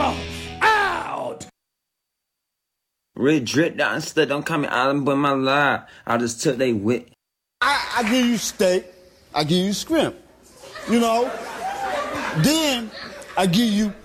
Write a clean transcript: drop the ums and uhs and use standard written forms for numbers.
Out! Red drip down instead, don't call me Island, but my lie. I just took they wit. I give you steak, I give you shrimp, you know. Then I give you